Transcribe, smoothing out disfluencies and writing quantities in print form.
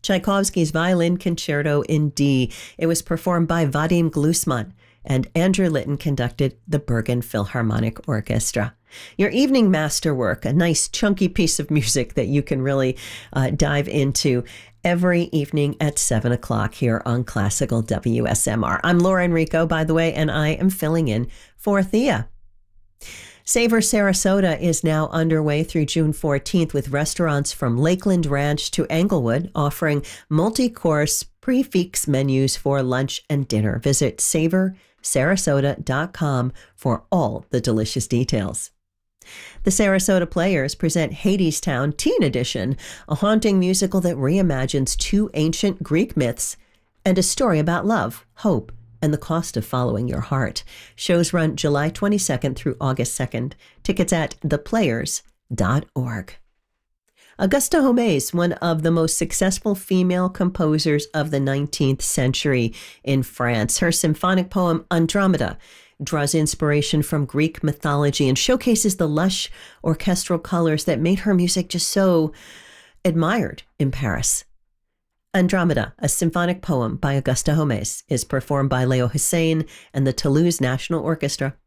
Tchaikovsky's Violin Concerto in D. It was performed by Vadim Glusman, and Andrew Litton conducted the Bergen Philharmonic Orchestra. Your evening masterwork, a nice chunky piece of music that you can really dive into every evening at 7 o'clock here on Classical WSMR. I'm Laura Enrico, by the way, and I am filling in for Thea. Savor Sarasota is now underway through June 14th with restaurants from Lakeland Ranch to Englewood offering multi-course prix-fixe menus for lunch and dinner. Visit savorsarasota.com for all the delicious details. The Sarasota Players present Hadestown Teen Edition, a haunting musical that reimagines two ancient Greek myths and a story about love, hope, and the cost of following your heart. Shows run July 22nd through August 2nd. Tickets at theplayers.org. Augusta Homais, one of the most successful female composers of the 19th century in France. Her symphonic poem Andromeda draws inspiration from Greek mythology and showcases the lush orchestral colors that made her music just so admired in Paris. Andromeda, a symphonic poem by Augusta Homais, is performed by Leo Hussein and the Toulouse National Orchestra.